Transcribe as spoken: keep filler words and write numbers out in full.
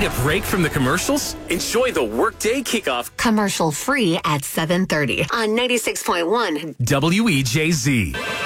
Need a break from the commercials? Enjoy the Workday Kickoff. Commercial free at seven thirty on ninety-six point one W E J Z.